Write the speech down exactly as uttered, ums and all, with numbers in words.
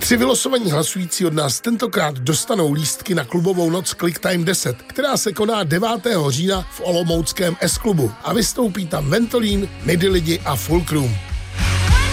Tři vylosovaní hlasující od nás tentokrát dostanou lístky na klubovou noc Clicktime deset, která se koná devátého října v olomouckém S-klubu a vystoupí tam Ventolin, Midi Lidi a Fulcrum.